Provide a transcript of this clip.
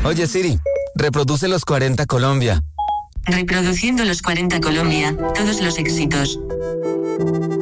Oye Siri, reproduce los 40 Colombia. Reproduciendo los 40 Colombia, todos los éxitos.